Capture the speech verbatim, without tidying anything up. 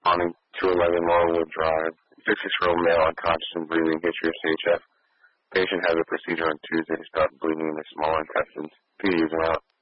responding to eleven Laurelwood Drive. fifty-six-year-old male unconscious and breathing, history of C H F. Patient has a procedure on Tuesday to stop bleeding in the small intestines. P D is out.